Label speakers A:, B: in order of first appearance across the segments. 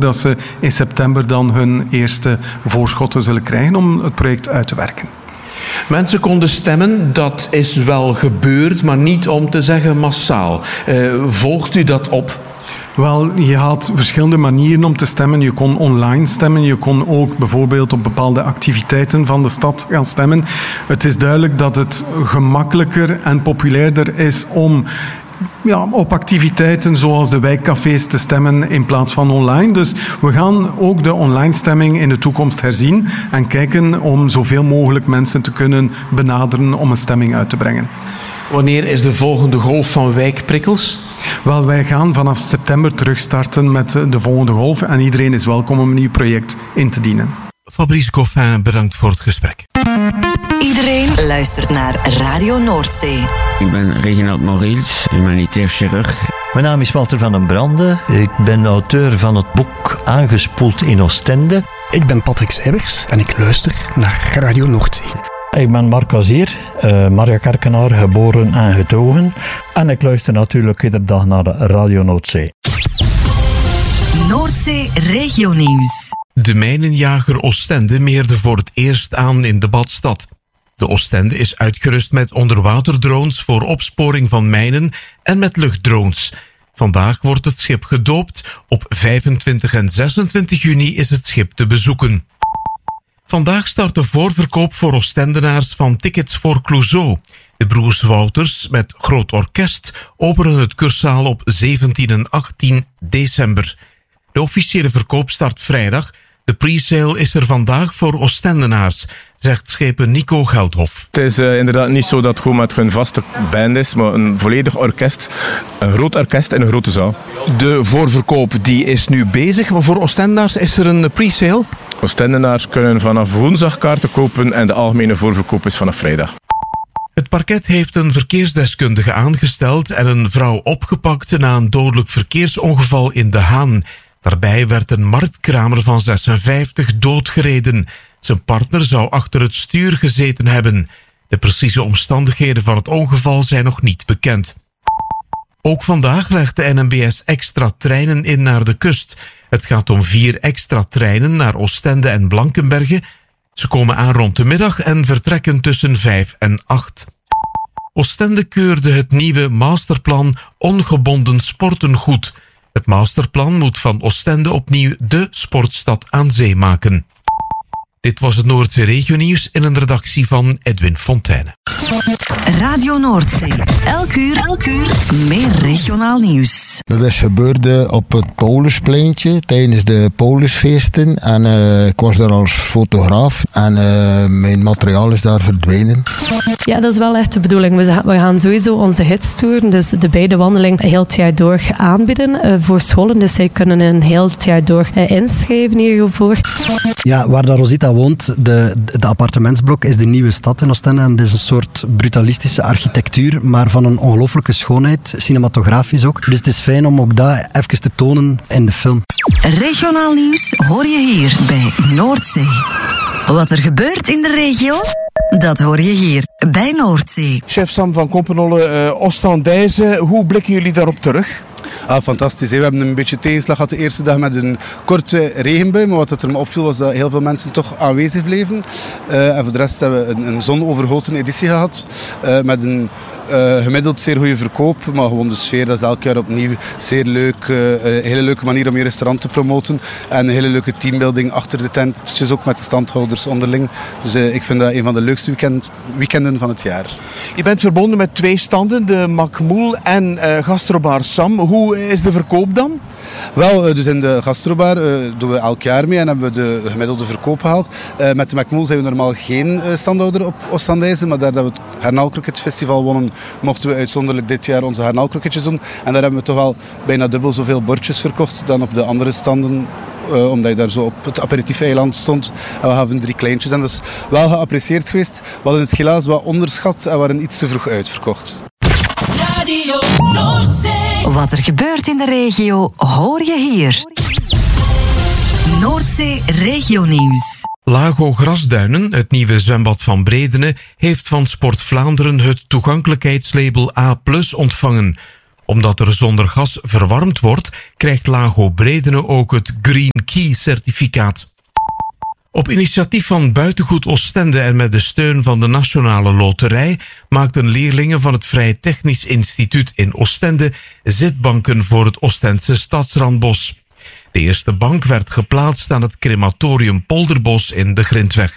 A: dat ze in september dan hun eerste voorschotten zullen krijgen om het project uit te werken.
B: Mensen konden stemmen, dat is wel gebeurd, maar niet om te zeggen massaal. Volgt u dat op?
A: Wel, je had verschillende manieren om te stemmen. Je kon online stemmen, je kon ook bijvoorbeeld op bepaalde activiteiten van de stad gaan stemmen. Het is duidelijk dat het gemakkelijker en populairder is om op activiteiten zoals de wijkcafés te stemmen in plaats van online. Dus we gaan ook de online stemming in de toekomst herzien en kijken om zoveel mogelijk mensen te kunnen benaderen om een stemming uit te brengen.
B: Wanneer is de volgende golf van wijkprikkels?
A: Wel, wij gaan vanaf september terugstarten met de volgende golf en iedereen is welkom om een nieuw project in te dienen.
C: Fabrice Goffin, bedankt voor het gesprek.
D: Iedereen luistert naar Radio Noordzee.
E: Ik ben Reginald Mauriels, humanitair chirurg.
F: Mijn naam is Walter van den Brande. Ik ben auteur van het boek Aangespoeld in Oostende.
G: Ik ben Patrick Seibers en ik luister naar Radio Noordzee.
H: Ik ben Marc Azier, Maria Kerkenaar, geboren en getogen. En ik luister natuurlijk iedere dag naar de Radio Noordzee.
D: Noordzee Regionieuws.
C: De mijnenjager Oostende meerde voor het eerst aan in de Badstad. De Oostende is uitgerust met onderwaterdrones voor opsporing van mijnen en met luchtdrones. Vandaag wordt het schip gedoopt. Op 25 en 26 juni is het schip te bezoeken. Vandaag start de voorverkoop voor Oostendenaars van tickets voor Clouseau. De broers Wouters met groot orkest openen het kurszaal op 17 en 18 december. De officiële verkoop start vrijdag. De presale is er vandaag voor Oostendenaars, zegt schepen Nico Geldhof.
I: Het is inderdaad niet zo dat het gewoon met een vaste band is, maar een volledig orkest. Een groot orkest in een grote zaal.
B: De voorverkoop die is nu bezig, maar voor Oostendenaars is er een presale?
I: Oostendenaars kunnen vanaf woensdag kaarten kopen en de algemene voorverkoop is vanaf vrijdag.
C: Het parket heeft een verkeersdeskundige aangesteld en een vrouw opgepakt na een dodelijk verkeersongeval in De Haan. Daarbij werd een marktkramer van 56 doodgereden. Zijn partner zou achter het stuur gezeten hebben. De precieze omstandigheden van het ongeval zijn nog niet bekend. Ook vandaag legt de NMBS extra treinen in naar de kust. Het gaat om 4 extra treinen naar Oostende en Blankenberge. Ze komen aan rond de middag en vertrekken tussen 5 en 8. Oostende keurde het nieuwe masterplan Ongebonden Sporten goed. Het masterplan moet van Oostende opnieuw de sportstad aan zee maken. Dit was het Noordzee Regionieuws in een redactie van Edwin Fontijne.
D: Radio Noordzee. Elk uur meer regionaal nieuws.
J: Dat is gebeurde op het Pauluspleintje tijdens de Paulusfeesten. En ik was daar als fotograaf en mijn materiaal is daar verdwenen.
K: Ja, dat is wel echt de bedoeling. We gaan sowieso onze hidstour, dus de beide wandelingen, heel het jaar door aanbieden voor scholen. Dus zij kunnen een heel het jaar door inschrijven hiervoor.
G: Ja, waar de Rosita woont, de appartementsblok is de nieuwe stad in Oostende. En dat is een soort brutalistische architectuur, maar van een ongelooflijke schoonheid, cinematografisch ook. Dus het is fijn om ook dat even te tonen in de film.
D: Regionaal nieuws hoor je hier bij Noordzee. Wat er gebeurt in de regio, dat hoor je hier bij Noordzee.
B: Chef Sam van Kompenholle, Oostendijze, hoe blikken jullie daarop terug?
L: Fantastisch. We hebben een beetje tegenslag gehad de eerste dag met een korte regenbui. Maar wat er me opviel was dat heel veel mensen toch aanwezig bleven. En voor de rest hebben we een zonovergoten editie gehad. Met een gemiddeld zeer goede verkoop. Maar gewoon de sfeer, dat is elk jaar opnieuw zeer leuk. Een hele leuke manier om je restaurant te promoten. En een hele leuke teambuilding achter de tentjes, ook met de standhouders onderling. Dus ik vind dat een van de leukste weekenden van het jaar.
B: Je bent verbonden met 2 standen, de Macmoel en Gastrobar Sam. Hoe is de verkoop dan?
L: Wel, dus in de Gastrobar doen we elk jaar mee en hebben we de gemiddelde verkoop gehaald. Met de Macmoel zijn we normaal geen standhouder op Oostendijze, maar daar dat we het Hernalkrokket Festival wonnen, mochten we uitzonderlijk dit jaar onze Hernalkroketjes doen. En daar hebben we toch wel bijna dubbel zoveel bordjes verkocht dan op de andere standen. Omdat je daar zo op het aperitief-eiland stond. En we hadden 3 kleintjes. En dat is wel geapprecieerd geweest. We hadden het helaas wat onderschat en waren iets te vroeg uitverkocht.
D: Radio Noordzee. Wat er gebeurt in de regio, hoor je hier. Noordzee Regionieuws.
C: Lago Grasduinen, het nieuwe zwembad van Bredene, heeft van Sport Vlaanderen het toegankelijkheidslabel A+ ontvangen. Omdat er zonder gas verwarmd wordt, krijgt Lago Bredene ook het Green Key certificaat. Op initiatief van Buitengoed Oostende en met de steun van de Nationale Loterij maakten leerlingen van het Vrij Technisch Instituut in Oostende zitbanken voor het Oostendse stadsrandbos. De eerste bank werd geplaatst aan het crematorium Polderbos in de Grintweg.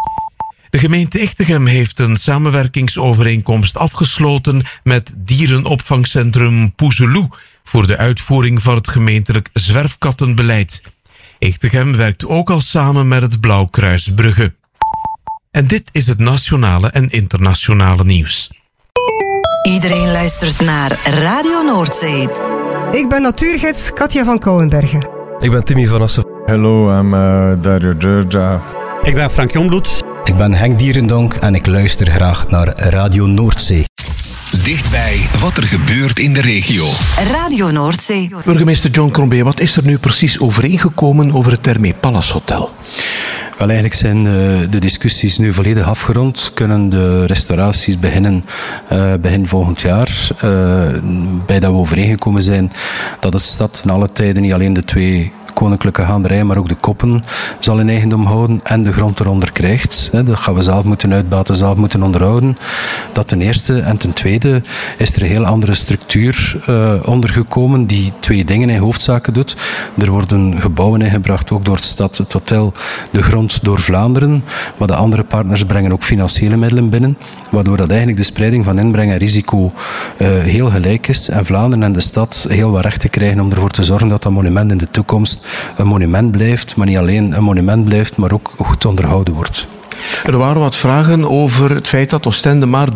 C: De gemeente Echtegem heeft een samenwerkingsovereenkomst afgesloten met dierenopvangcentrum Poezeloe voor de uitvoering van het gemeentelijk zwerfkattenbeleid. Echtegem werkt ook al samen met het Blauwkruis Brugge. En dit is het nationale en internationale nieuws.
D: Iedereen luistert naar Radio Noordzee.
M: Ik ben natuurgids Katja van Kouwenbergen.
N: Ik ben Timmy van Assen.
O: Hallo, I'm Dario Georgia.
P: Ik ben Frank Jongbloed.
Q: Ik ben Henk Dierendonk en ik luister graag naar Radio Noordzee.
R: Dichtbij wat er gebeurt in de regio.
D: Radio Noordzee.
B: Burgemeester John Crombie, wat is er nu precies overeengekomen over het Thermé Palace Hotel?
Q: Wel, eigenlijk zijn de discussies nu volledig afgerond. Kunnen de restauraties beginnen begin volgend jaar. Bij dat we overeengekomen zijn dat het stad in alle tijden niet alleen de 2 koninklijke gaanderijen, maar ook de koppen zal in eigendom houden en de grond eronder krijgt. Dat gaan we zelf moeten uitbaten, zelf moeten onderhouden. Dat ten eerste. En ten tweede is er een heel andere structuur ondergekomen die 2 dingen in hoofdzaken doet. Er worden gebouwen ingebracht, ook door de stad, het hotel, de grond door Vlaanderen. Maar de andere partners brengen ook financiële middelen binnen, waardoor dat eigenlijk de spreiding van inbreng en risico heel gelijk is. En Vlaanderen en de stad heel wat rechten krijgen om ervoor te zorgen dat dat monument in de toekomst een monument blijft, maar niet alleen een monument blijft, maar ook goed onderhouden wordt.
B: Er waren wat vragen over het feit dat Oostende maar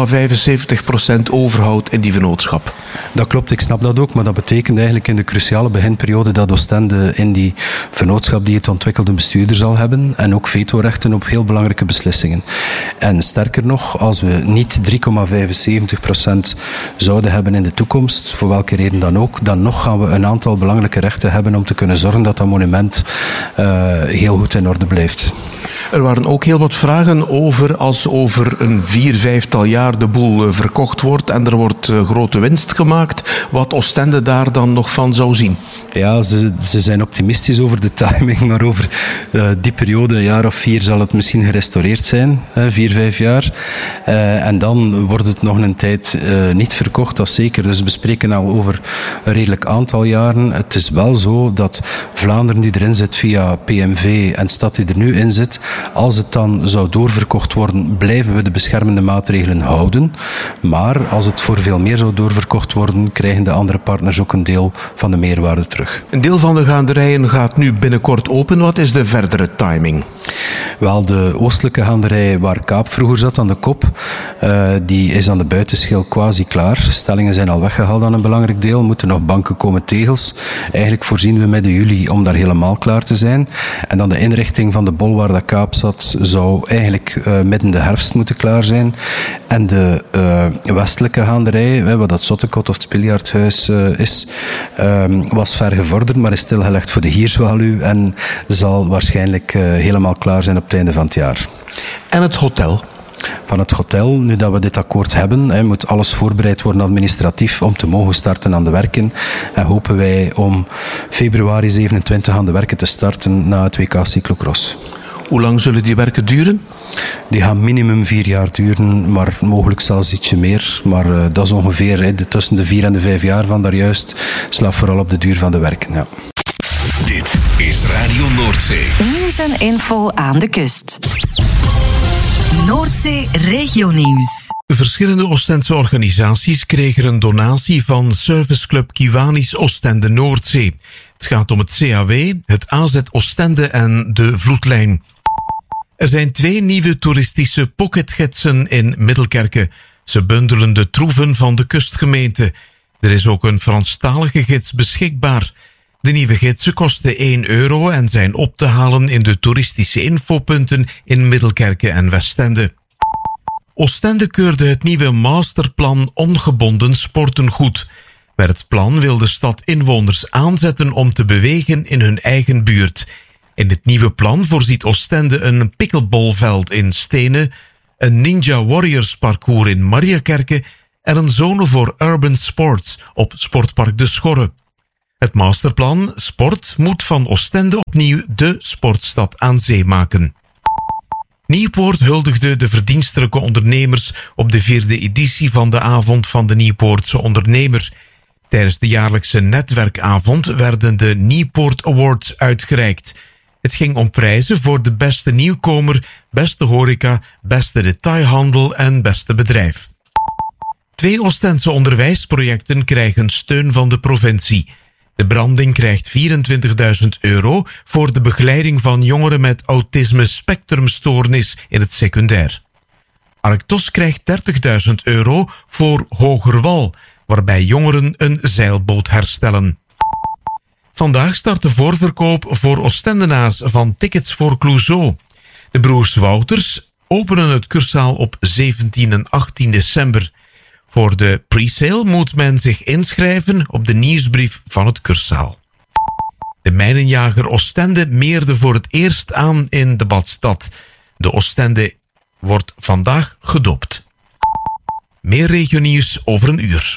B: 3,75% overhoudt in die vennootschap.
Q: Dat klopt, ik snap dat ook, maar dat betekent eigenlijk in de cruciale beginperiode dat Oostende in die vennootschap die het ontwikkelde bestuurder zal hebben en ook vetorechten op heel belangrijke beslissingen. En sterker nog, als we niet 3,75% zouden hebben in de toekomst, voor welke reden dan ook, dan nog gaan we een aantal belangrijke rechten hebben om te kunnen zorgen dat dat monument heel goed in orde blijft.
B: Er waren ook heel wat vragen over als over een 4-5 jaar de boel verkocht wordt en er wordt grote winst gemaakt, wat Oostende daar dan nog van zou zien.
Q: Ja, ze zijn optimistisch over de timing, maar over die periode, een jaar of 4, zal het misschien gerestaureerd zijn, 4-5 jaar. En dan wordt het nog een tijd niet verkocht, dat zeker. Dus we spreken al over een redelijk aantal jaren. Het is wel zo dat Vlaanderen die erin zit via PMV en stad die er nu in zit, als het dan zou doorverkocht worden, blijven we de beschermende maatregelen houden. Maar als het voor veel meer zou doorverkocht worden, krijgen de andere partners ook een deel van de meerwaarde terug.
B: Een deel van de gaanderijen gaat nu binnenkort open. Wat is de verdere timing?
Q: Wel, de oostelijke gaanderij waar Kaap vroeger zat aan de kop, die is aan de buitenschil quasi klaar. Stellingen zijn al weggehaald aan een belangrijk deel. Moeten nog banken komen, tegels. Eigenlijk voorzien we midden juli om daar helemaal klaar te zijn. En dan de inrichting van de bol waar dat Kaap zat, zou eigenlijk midden de herfst moeten klaar zijn. En de westelijke gaanderij, wat dat Zottekot of het Spiljaardhuis is, was ver gevorderd, maar is stilgelegd voor de Hierswaluw en zal waarschijnlijk helemaal klaar zijn op het einde van het jaar.
B: En het hotel?
Q: Van het hotel, nu dat we dit akkoord hebben, moet alles voorbereid worden administratief om te mogen starten aan de werken. En hopen wij om februari 27 aan de werken te starten na het WK Cyclocross.
B: Hoe lang zullen die werken duren?
Q: Die gaan minimum 4 jaar duren, maar mogelijk zelfs ietsje meer. Maar dat is ongeveer tussen de 4 en de 5 jaar van daar juist. Slaat vooral op de duur van de werken, ja.
R: Dit is Radio Noordzee.
D: Nieuws en info aan de kust. Noordzee Regionieuws.
C: Verschillende Oostendse organisaties kregen een donatie van Serviceclub Kiwanis Oostende Noordzee. Het gaat om het CAW, het AZ Oostende en de Vloedlijn. Er zijn 2 nieuwe toeristische pocketgidsen in Middelkerke. Ze bundelen de troeven van de kustgemeente. Er is ook een Franstalige gids beschikbaar. De nieuwe gidsen kosten €1 en zijn op te halen in de toeristische infopunten in Middelkerke en Westende. Oostende keurde het nieuwe masterplan ongebonden sporten goed. Met het plan wil de stad inwoners aanzetten om te bewegen in hun eigen buurt. In het nieuwe plan voorziet Oostende een pickleballveld in Stenen, een Ninja Warriors parcours in Mariakerke en een zone voor urban sports op Sportpark De Schorre. Het masterplan Sport moet van Oostende opnieuw de sportstad aan zee maken. Nieuwpoort huldigde de verdienstelijke ondernemers op de 4e editie van de Avond van de Nieuwpoortse Ondernemer. Tijdens de jaarlijkse netwerkavond werden de Nieuwpoort Awards uitgereikt. Het ging om prijzen voor de beste nieuwkomer, beste horeca, beste detailhandel en beste bedrijf. 2 Oostense onderwijsprojecten krijgen steun van de provincie. De Branding krijgt €24.000 voor de begeleiding van jongeren met autisme-spectrumstoornis in het secundair. Arctos krijgt €30.000 voor Hogerwal, waarbij jongeren een zeilboot herstellen. Vandaag start de voorverkoop voor Oostendenaars van tickets voor Clouseau. De broers Wouters openen het Cursaal op 17 en 18 december. Voor de presale moet men zich inschrijven op de nieuwsbrief van het Cursaal. De mijnenjager Oostende meerde voor het eerst aan in de badstad. De Oostende wordt vandaag gedoopt. Meer regionieuws over een uur.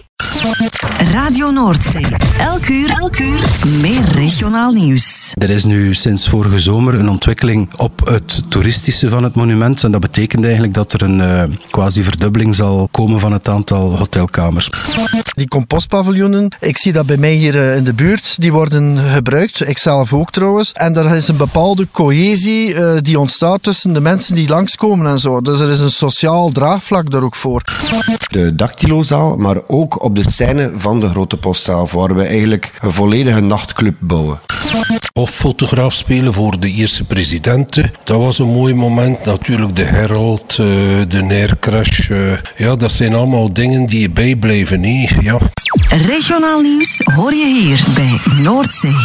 D: Radio Noordzee. Elk uur meer regionaal nieuws.
Q: Er is nu sinds vorige zomer een ontwikkeling op het toeristische van het monument. En dat betekent eigenlijk dat er een quasi verdubbeling zal komen van het aantal hotelkamers.
N: Die compostpaviljoenen, ik zie dat bij mij hier in de buurt, die worden gebruikt. Ik zelf ook trouwens. En er is een bepaalde cohesie die ontstaat tussen de mensen die langskomen en zo. Dus er is een sociaal draagvlak daar ook voor.
P: De Dactylozaal, maar ook op de scène van de Grote Postzaal, waar we eigenlijk een volledige nachtclub bouwen.
S: Of fotograaf spelen voor de eerste presidenten. Dat was een mooi moment. Natuurlijk de Herald, de Naircrash. Ja, dat zijn allemaal dingen die je bijblijven. Ja.
D: Regionaal nieuws hoor je hier bij Noordzee.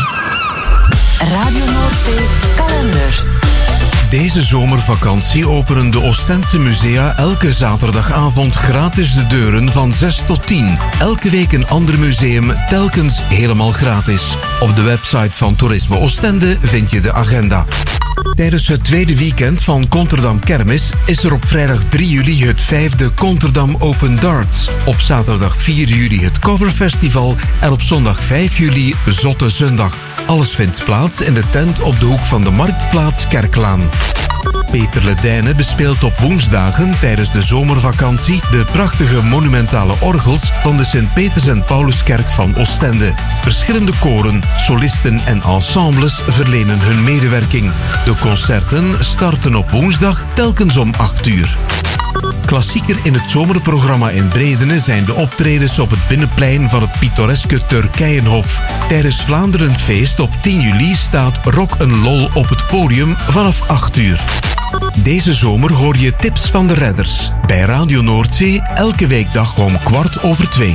D: Radio Noordzee kalender.
C: Deze zomervakantie openen de Oostense musea elke zaterdagavond gratis de deuren van 6 tot 10. Elke week een ander museum, telkens helemaal gratis. Op de website van Toerisme Oostende vind je de agenda. Tijdens het tweede weekend van Konterdam Kermis is er op vrijdag 3 juli het 5e Konterdam Open Darts. Op zaterdag 4 juli het Coverfestival en op zondag 5 juli Zotte Zondag. Alles vindt plaats in de tent op de hoek van de Marktplaats Kerklaan. Peter Ledijnen bespeelt op woensdagen tijdens de zomervakantie de prachtige monumentale orgels van de Sint-Peters en Pauluskerk van Oostende. Verschillende koren, solisten en ensembles verlenen hun medewerking. De concerten starten op woensdag telkens om 8 uur. Klassieker in het zomerprogramma in Bredene zijn de optredens op het binnenplein van het pittoreske Turkijenhof. Tijdens Vlaanderenfeest op 10 juli staat Rock ’n’ Lol op het podium vanaf 8 uur. Deze zomer hoor je tips van de redders. Bij Radio Noordzee elke weekdag om 2:15.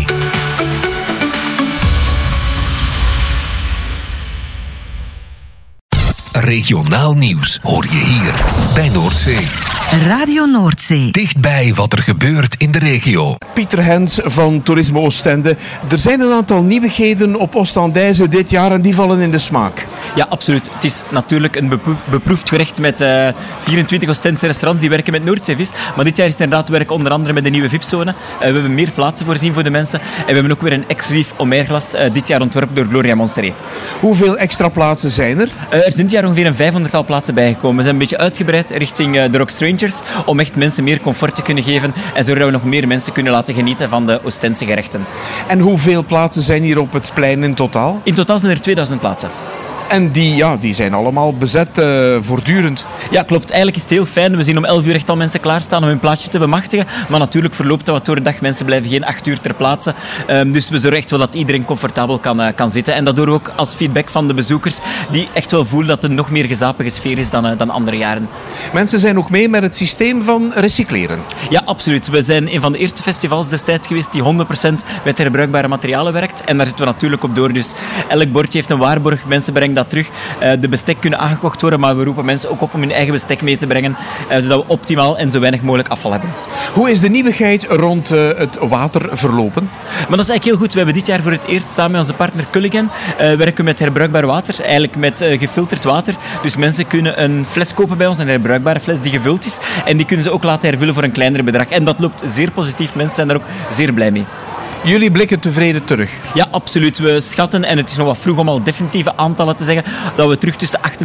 R: Regionaal nieuws hoor je hier bij Noordzee.
D: Radio Noordzee.
R: Dichtbij wat er gebeurt in de regio.
T: Pieter Hens van Toerisme Oostende. Er zijn een aantal nieuwigheden op Oostendijze dit jaar en die vallen in de smaak.
U: Ja, absoluut. Het is natuurlijk een beproefd gerecht met 24 Oostense restaurants die werken met Noordzeevis. Maar dit jaar is het inderdaad werk onder andere met de nieuwe VIP-zone. We hebben meer plaatsen voorzien voor de mensen. En we hebben ook weer een exclusief Omerglas, dit jaar ontworpen door Gloria Monseré.
T: Hoeveel extra plaatsen zijn er?
U: Er zijn dit jaar ongeveer een 500-tal plaatsen bijgekomen. We zijn een beetje uitgebreid richting de Rock Strangers om echt mensen meer comfort te kunnen geven en zodat we nog meer mensen kunnen laten genieten van de Oostense gerechten.
T: En hoeveel plaatsen zijn hier op het plein in totaal?
U: In totaal zijn er 2000 plaatsen.
T: En die zijn allemaal bezet voortdurend.
U: Ja, klopt. Eigenlijk is het heel fijn. We zien om 11 uur echt al mensen klaarstaan om hun plaatsje te bemachtigen. Maar natuurlijk verloopt dat wat door de dag. Mensen blijven geen 8 uur ter plaatse. Dus we zorgen echt wel dat iedereen comfortabel kan zitten. En dat doen we ook als feedback van de bezoekers, die echt wel voelen dat het een nog meer gezapige sfeer is dan andere jaren.
T: Mensen zijn ook mee met het systeem van recycleren.
U: Ja, absoluut. We zijn een van de eerste festivals destijds geweest die 100% met herbruikbare materialen werkt. En daar zitten we natuurlijk op door. Dus elk bordje heeft een waarborg. Mensen brengen dat terug de bestek kunnen aangekocht worden, maar we roepen mensen ook op om hun eigen bestek mee te brengen, zodat we optimaal en zo weinig mogelijk afval hebben.
T: Hoe is de nieuwigheid rond het water verlopen?
U: Maar dat is eigenlijk heel goed. We hebben dit jaar voor het eerst samen met onze partner Culligan werken met herbruikbaar water, eigenlijk met gefilterd water. Dus mensen kunnen een fles kopen bij ons, een herbruikbare fles die gevuld is, en die kunnen ze ook laten hervullen voor een kleiner bedrag. En dat loopt zeer positief. Mensen zijn daar ook zeer blij mee.
T: Jullie blikken tevreden terug?
U: Ja, absoluut. We schatten, en het is nog wat vroeg om al definitieve aantallen te zeggen, dat we terug tussen